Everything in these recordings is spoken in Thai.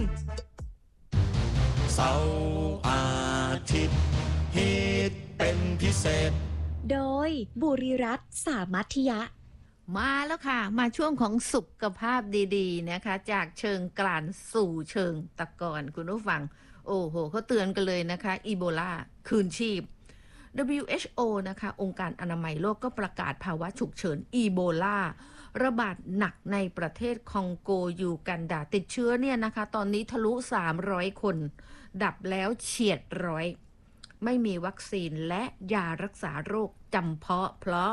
เสาร์อาทิตย์ฮิตเป็นพิเศษโดยบุริรัตน์สามัธยะมาแล้วค่ะมาช่วงของสุขภาพดีๆนะคะจากเชิงกลานสู่เชิงตะกอนคุณผู้ฟังโอ้โหเขาเตือนกันเลยนะคะอีโบลาคืนชีพ WHO นะคะองค์การอนามัยโลกก็ประกาศภาวะฉุกเฉินอีโบลาระบาดหนักในประเทศคองโกยูกันดาติดเชื้อเนี่ยนะคะตอนนี้ทะลุ300คนดับแล้วเฉียดร้อยไม่มีวัคซีนและยารักษาโรคจำเพาะเพราะ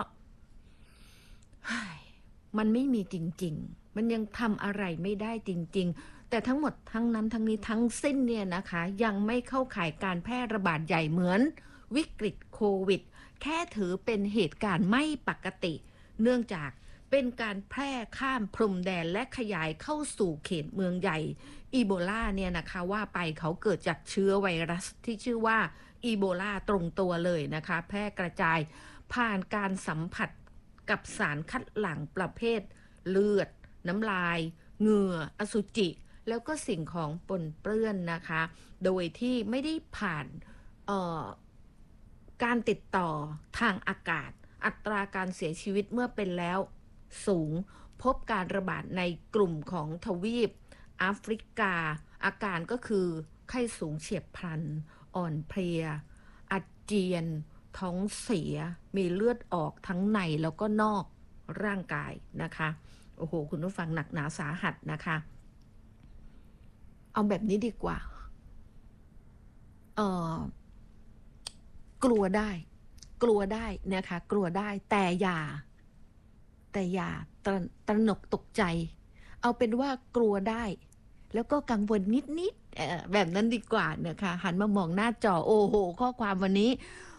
มันไม่มีจริงๆมันยังทำอะไรไม่ได้จริงๆแต่ทั้งหมดทั้งนั้นทั้งนี้ทั้งสิ้นเนี่ยนะคะยังไม่เข้าข่ายการแพร่ระบาดใหญ่เหมือนวิกฤตโควิดแค่ถือเป็นเหตุการณ์ไม่ปกติเนื่องจากเป็นการแพร่ข้ามพรมแดนและขยายเข้าสู่เขตเมืองใหญ่อีโบลาเนี่ยนะคะว่าไปเขาเกิดจากเชื้อไวรัสที่ชื่อว่าอีโบลาตรงตัวเลยนะคะแพร่กระจายผ่านการสัมผัสกับสารคัดหลั่งประเภทเลือดน้ำลายเหงื่ออสุจิแล้วก็สิ่งของปนเปื้อนนะคะโดยที่ไม่ได้ผ่านการติดต่อทางอากาศอัตราการเสียชีวิตเมื่อเป็นแล้วสูงพบการระบาดในกลุ่มของทวีปแอฟริกาอาการก็คือไข้สูงเฉียบพลันอ่อนเพลียอาเจียนท้องเสียมีเลือดออกทั้งในแล้วก็นอกร่างกายนะคะโอ้โหคุณผู้ฟังหนักหนาสาหัสนะคะเอาแบบนี้ดีกว่ากลัวได้นะคะกลัวได้แต่อย่าตระหนกตกใจเอาเป็นว่ากลัวได้แล้วก็กังวลนิดๆแบบนั้นดีกว่านะคะหันมามองหน้าจอโอ้โหข้อความวันนี้